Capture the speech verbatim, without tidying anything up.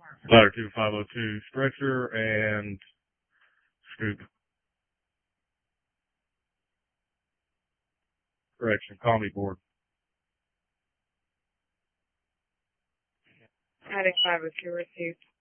Ladder two five oh two stretcher and scoop. Correction, combi board. Heading five oh two received.